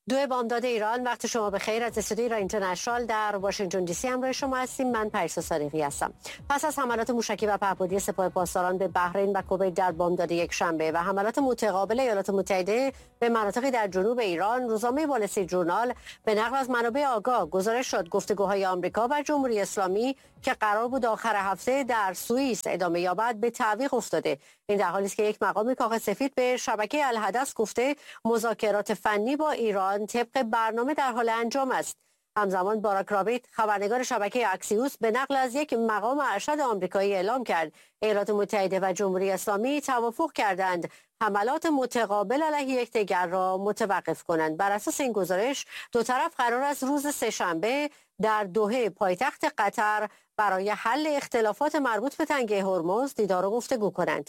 دو بامداد ایران، وقت شما بخیر. از استودیوی ایران اینترنشنال در واشنگتن دی سی همراه شما هستیم. من پریسا صادقی هستم. پس از حملات موشکی و پهپادی سپاه پاسداران به بحرین و کویت در بامداد یک شنبه و حملات متقابل ایالات متحده به مناطقی در جنوب ایران، روزنامه وال استریت ژورنال به نقل از منابع آگاه گزارش شد گفتگوهای آمریکا و جمهوری اسلامی که قرار بود آخر هفته در سوئیس ادامه یابد به تعویق افتاده. این در حالی است که یک مقام کاخ سفید به شبکه الحدث گفته مذاکرات فنی با ایران طبق برنامه در حال انجام است. همزمان باراک رابیت، خبرنگار شبکه اکسیوس، به نقل از یک مقام ارشد آمریکایی اعلام کرد ایالات متحده و جمهوری اسلامی توافق کردند حملات متقابل علیه یکدیگر را متوقف کنند. بر اساس این گزارش دو طرف قرار است روز سه‌شنبه در دوحه پایتخت قطر برای حل اختلافات مربوط به تنگه هرمز دیدار و گفتگو کنند.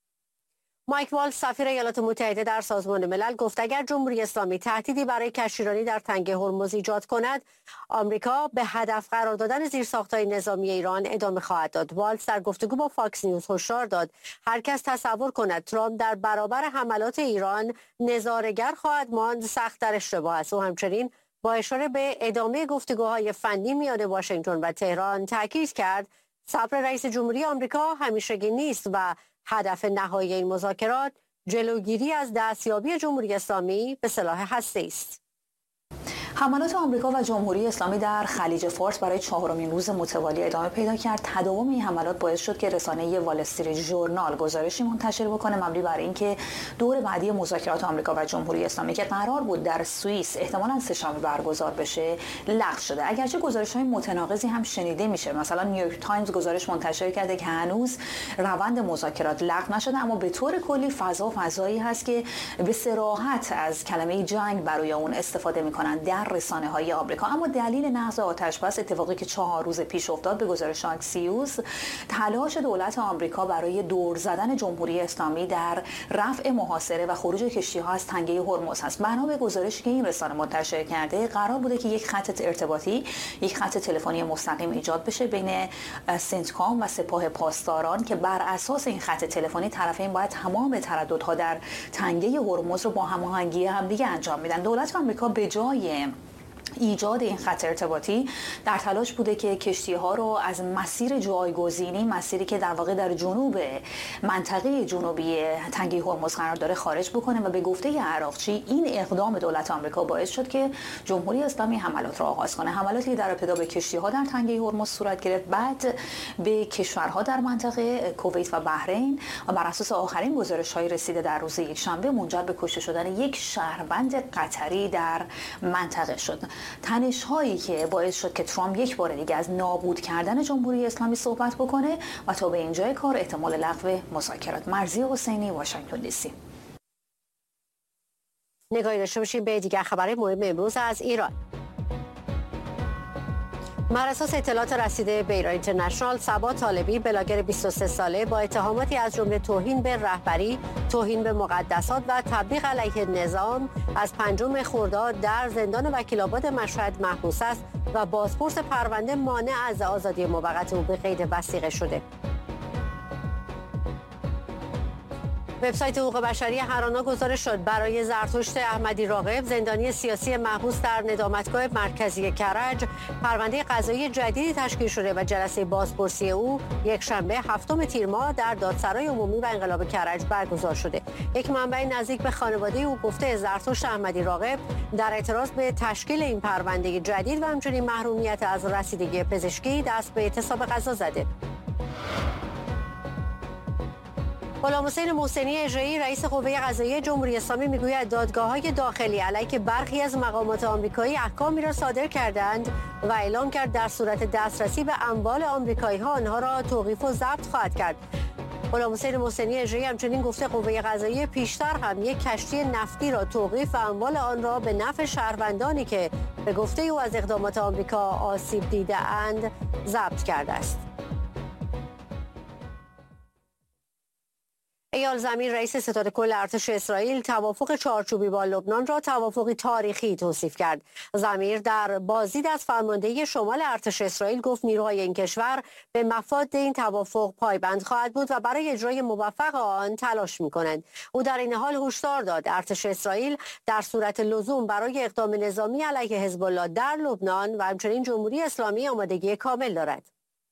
مایک والز، سفیر ایالات متحده در سازمان ملل، گفت اگر جمهوری اسلامی تهدیدی برای کشتیرانی در تنگه هرمز ایجاد کند، آمریکا به هدف قرار دادن زیرساخت‌های نظامی ایران ادامه خواهد داد. والز در گفتگو با فاکس نیوز هشدار داد هر کس تصور کند ترامپ در برابر حملات ایران نظاره‌گر خواهد ماند سخت در اشتباه است. او همچنین با اشاره به ادامه گفتگوهای فنی میان واشنگتن و تهران تاکید کرد صبر رئیس جمهوری آمریکا همیشگی نیست و هدف نهایی این مذاکرات جلوگیری از دستیابی جمهوری اسلامی به سلاح هسته‌ای است. حملات آمریکا و جمهوری اسلامی در خلیج فارس برای چهارمین روز متوالی ادامه پیدا کرد. تداوم این حملات باعث شد که رسانه وال استریت ژورنال گزارشی منتشر بکنه مبنی بر اینکه دور بعدی مذاکرات آمریکا و جمهوری اسلامی که قرار بود در سوئیس احتمالاً سه‌شنبه برگزار بشه لغو شده. اگرچه گزارش‌های متناقضی هم شنیده میشه. مثلا نیویورک تایمز گزارش منتشر کرده که هنوز روند مذاکرات لغو نشده، اما به طور کلی فضایی هست که به صراحت از کلمه جنگ برای اون استفاده میکنن در رسانه‌های آمریکا. اما دلیل نقض آتشبس، اتفاقی که 4 روز پیش افتاد، به گزارش اکسیوس تلاش دولت آمریکا برای دور زدن جمهوری اسلامی در رفع محاصره و خروج کشتی‌ها از تنگه هرمز است. بنا به گزارشی که این رسانه منتشر کرده، قرار بوده که یک خط ارتباطی، یک خط تلفنی مستقیم ایجاد بشه بین سنتکام و سپاه پاسداران که بر اساس این خط تلفنی طرفین باید تمام ترددها در تنگه هرمز رو با هماهنگی همدیگه انجام میدن. دولت آمریکا به جای ایجاد این خط ارتباطی در تلاش بوده که کشتی‌ها رو از مسیر جایگزینی، مسیری که در واقع در جنوب منطقه جنوبی تنگه هرمز قرار داره، خارج بکنه و به گفته عراقچی این اقدام دولت آمریکا باعث شد که جمهوری اسلامی حملات را آغاز کنه. حملاتی که در ابتدا به کشتی‌ها در تنگه هرمز صورت گرفت، بعد به کشورها در منطقه کویت و بحرین و بر اساس آخرین گزارش‌های رسیده در روز یکشنبه منجر به کشته شدن یک شهروند قطری در منطقه شد. تنش‌هایی که باعث شد که ترامپ یک بار دیگه از نابود کردن جمهوری اسلامی صحبت بکنه و تا به اینجای کار احتمال لغو مذاکرات. مرضیه حسینی، واشنگتن دی سی. نگاهی داشته باشیم به دیگر خبرهای مهم امروز از ایران. بر اساس اطلاعات رسیده به ایران اینترنشنال، صبا طالبی، بلاگر 23 ساله با اتهاماتی از جمله توهین به رهبری، توهین به مقدسات و تبلیغ علیه نظام از 5 خرداد در زندان وکیل‌آباد مشهد محبوس است و بازپرس پرونده مانع از آزادی موقت او به قید وثیقه شده. وبسایت حقوق بشری هرانا گزارش شد برای زرتشت احمدی راغب، زندانی سیاسی محبوس در ندامتگاه مرکزی کرج، پرونده قضایی جدیدی تشکیل شده و جلسه بازپرسی او یک شنبه 7 تیر ماه در دادسرای عمومی و انقلاب کرج برگزار شده. یک منبع نزدیک به خانواده او گفته زرتشت احمدی راغب در اعتراض به تشکیل این پرونده جدید و همچنین محرومیت از رسیدگی پزشکی دست به اعتصاب غذا زده. غلامحسین محسنی اجرایی، رئیس قوه قضاییه جمهوری اسلامی، میگوید دادگاه‌های داخلی علیه برخی از مقامات آمریکایی احکامی را صادر کردند و اعلام کرد در صورت دسترسی به اموال آمریکایی‌ها آنها را توقیف و ضبط خواهد کرد. غلامحسین محسنی اجرایی همچنین گفته قوه قضاییه پیشتر هم یک کشتی نفتی را توقیف و اموال آن را به نفع شهروندانی که به گفته او از اقدامات آمریکا آسیب دیده‌اند ضبط کرده است. ایال زمیر رئیس ستاد کل ارتش اسرائیل توافق چارچوبی با لبنان را توافقی تاریخی توصیف کرد. زمیر در بازدید از فرماندهی شمال ارتش اسرائیل گفت نیروهای این کشور به مفاد این توافق پایبند خواهد بود و برای اجرای موفق آن تلاش می‌کنند. او در این حال هشدار داد ارتش اسرائیل در صورت لزوم برای اقدام نظامی علیه حزب الله در لبنان و همچنین جمهوری اسلامی آمادگی کامل دارد.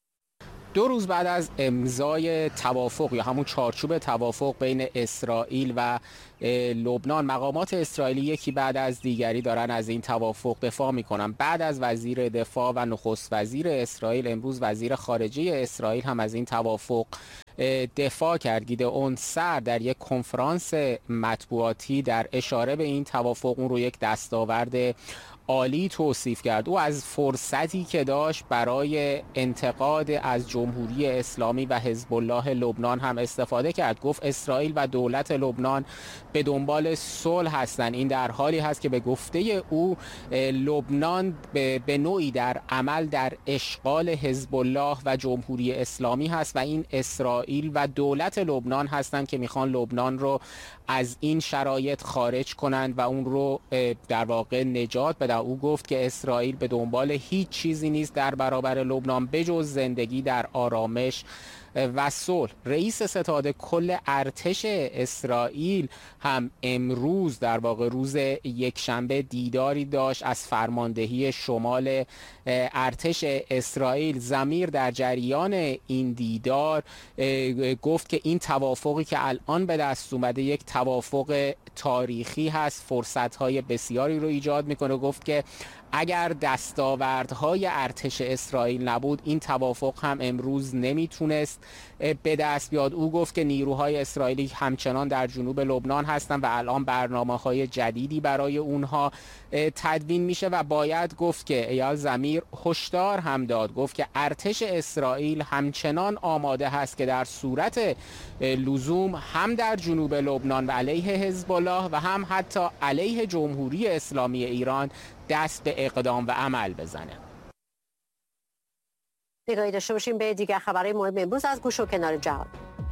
2 روز بعد از امضای توافق یا همون چارچوب توافق بین اسرائیل و لبنان، مقامات اسرائیلی یکی بعد از دیگری دارن از این توافق دفاع میکنن. بعد از وزیر دفاع و نخست وزیر اسرائیل، امروز وزیر خارجه اسرائیل هم از این توافق دفاع کرد. گیدئون سعر در یک کنفرانس مطبوعاتی در اشاره به این توافق اون رو یک دستاورد عالی توصیف کرد. او از فرصتی که داشت برای انتقاد از جمهوری اسلامی و حزب الله لبنان هم استفاده کرد. گفت اسرائیل و دولت لبنان به دنبال صلح هستند. این در حالی هست که به گفته او لبنان به نوعی در عمل در اشغال حزب الله و جمهوری اسلامی هست و این اسرائیل و دولت لبنان هستند که میخوان لبنان رو از این شرایط خارج کنند و اون رو در واقع نجات بدن. او گفت که اسرائیل به دنبال هیچ چیزی نیست در برابر لبنان بجز زندگی در آرامش و صلح. رئیس ستاد کل ارتش اسرائیل هم امروز در واقع روز یکشنبه دیداری داشت از فرماندهی شمال ارتش اسرائیل. زمیر در جریان این دیدار گفت که این توافقی که الان به دست اومده یک توافق تاریخی هست، فرصت‌های بسیاری رو ایجاد میکنه. گفت که اگر دستاوردهای ارتش اسرائیل نبود این توافق هم امروز نمیتونست به دست بیاد. او گفت که نیروهای اسرائیلی همچنان در جنوب لبنان هستند و الان برنامه‌های جدیدی برای اونها تدوین میشه و باید گفت که ایال زمیر هشدار هم داد. گفت که ارتش اسرائیل همچنان آماده هست که در صورت لزوم هم در جنوب لبنان و علیه حزب الله و هم حتی علیه جمهوری اسلامی ایران دست به اقدام و عمل بزنه. نگاهی داشته باشیم به دیگر خبرهای مهم امروز از گوش و کنار جهان.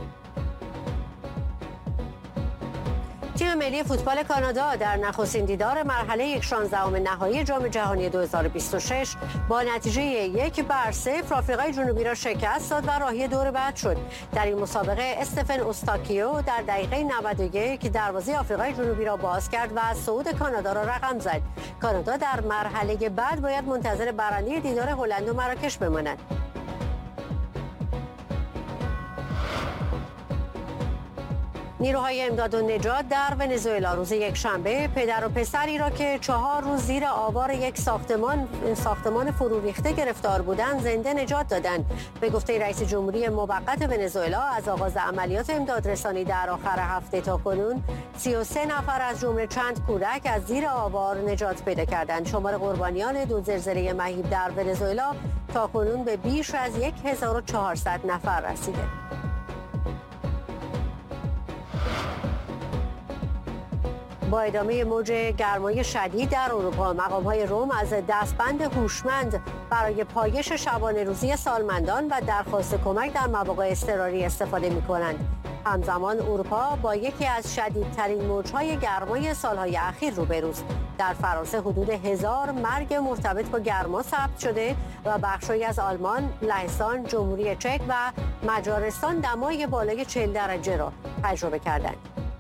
تیم ملی فوتبال کانادا در نخستین دیدار مرحله 16 نهایی جام جهانی 2026 با نتیجه 1-0 آفریقای جنوبی را شکست داد و راهی دور بعد شد. در این مسابقه استفن اوستاکیو در دقیقه 91 دروازه آفریقای جنوبی را باز کرد و صعود کانادا را رقم زد. کانادا در مرحله بعد باید منتظر برنده دیدار هلند و مراکش بماند. نیروهای امداد و نجات در ونزوئلا روز یکشنبه پدر و پسری را که 4 روز زیر آوار یک ساختمان فرو ریخته گرفتار بودند زنده نجات دادند. به گفته رئیس جمهوری موقت ونزوئلا از آغاز عملیات امدادرسانی در آخر هفته تا کنون 33 نفر از جمله چند کودک از زیر آوار نجات پیدا کردند. شمار قربانیان 2 زلزله مهیب در ونزوئلا تا کنون به بیش از 1400 نفر رسیده. با ادامه موج گرمای شدید در اروپا، مقام‌های روم از دستبند هوشمند برای پایش شبانه روزی سالمندان و درخواست کمک در مواقع اضطراری استفاده می‌کنند. همزمان اروپا با یکی از شدیدترین موج‌های گرمای سال‌های اخیر روبروست. در فرانسه حدود 1000 مرگ مرتبط با گرما ثبت شده و بخشی از آلمان، لهستان، جمهوری چک و مجارستان دمای بالای 40 درجه را تجربه کردند.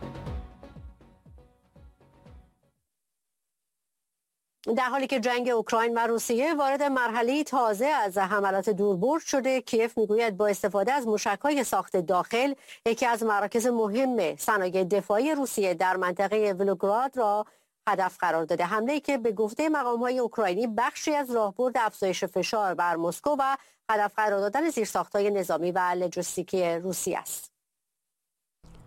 در حالی که جنگ اوکراین و روسیه وارد مرحله تازه از حملات دوربرد شده، کیف میگوید با استفاده از موشک‌های ساخت داخل یکی از مراکز مهم صنایع دفاعی روسیه در منطقه ولوگراد را هدف قرار داده. حمله‌ای که به گفته مقام‌های اوکراینی بخشی از راهبرد افزایش فشار بر مسکو و هدف قرار دادن زیرساخت‌های نظامی و لوجستیکی روسیه است.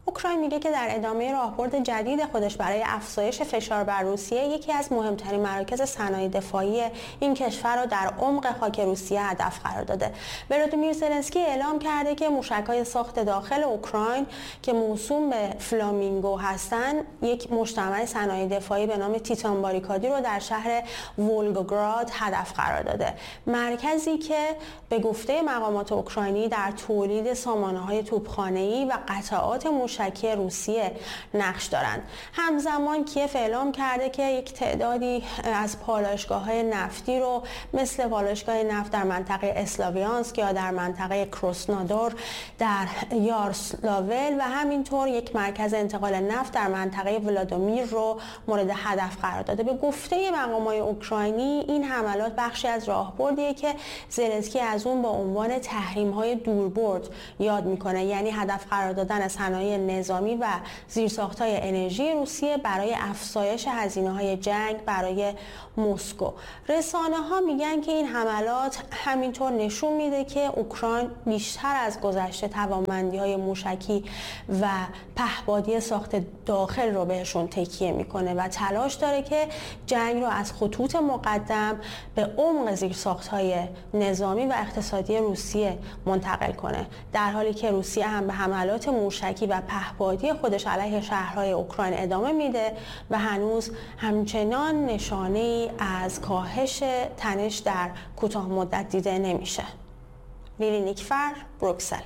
اوکراین میگه که در ادامه راهبرد جدید خودش برای افزایش فشار بر روسیه، یکی از مهمترین مراکز صنایع دفاعی این کشور را در عمق خاک روسیه هدف قرار داده. ولودیمیر زلنسکی اعلام کرده که موشک‌های ساخت داخل اوکراین که موسوم به فلامینگو هستند، یک مجتمع صنایع دفاعی به نام تیتان باریکادی رو در شهر ولگوگراد هدف قرار داده. مرکزی که به گفته مقامات اوکراینی در تولید سامانه‌های توپخانه‌ای و قطعات موشکی روسیه نقش دارند. همزمان کیف اعلام کرده که یک تعدادی از پالایشگاه‌های نفتی رو مثل پالایشگاه نفت در منطقه اسلاویانسک یا در منطقه کروسنادور در یارسلاول و همینطور یک مرکز انتقال نفت در منطقه ولادیمیر رو مورد هدف قرار داده. به گفته مقامات اوکراینی این حملات بخشی از راهبردیه که زلنسکی از اون با عنوان تحریم‌های دوربرد یاد میکنه، یعنی هدف قرار دادن صنایع نظامی و زیرساخت‌های انرژی روسیه برای افزایش هزینه‌های جنگ برای مسکو. رسانه‌ها میگن که این حملات همینطور نشون میده که اوکراین بیشتر از گذشته توانمندی‌های موشکی و پهپادی ساخت داخل رو بهشون تکیه میکنه و تلاش داره که جنگ رو از خطوط مقدم به عمق زیرساخت‌های نظامی و اقتصادی روسیه منتقل کنه، در حالی که روسیه هم به حملات موشکی و پهپادی خودش علیه شهرهای اوکراین ادامه میده و هنوز همچنان نشانه‌ای از کاهش تنش در کوتاه مدت دیده نمیشه. لیلی نیکفر، بروکسل.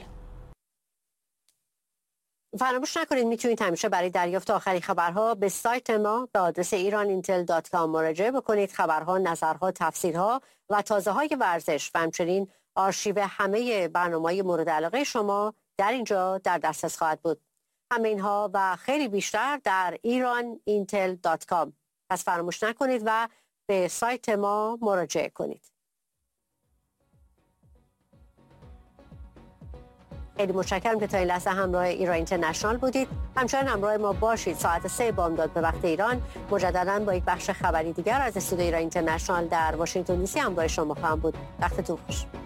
فراموش نکنید میتونید همیشه برای دریافت آخرین خبرها به سایت ما به آدرس iranintel.com مراجعه بکنید. خبرها، نظرها، تفسیرها و تازه‌های ورزش و همچنین آرشیو همه برنامه‌های مورد علاقه شما در اینجا در دسترس خواهد بود. همه اینها و خیلی بیشتر در iranintel.com. پس فراموش نکنید و به سایت ما مراجعه کنید. خیلی متشکرم که تا این لحظه همراه ایران اینترنشنال بودید. همچنان همراه ما باشید. ساعت 3 بامداد به وقت ایران مجددا با یک بخش خبری دیگر از استودیوی ایران اینترنشنال در واشنگتن دی سی همراه شما خواهم بود. وقتتون خوش.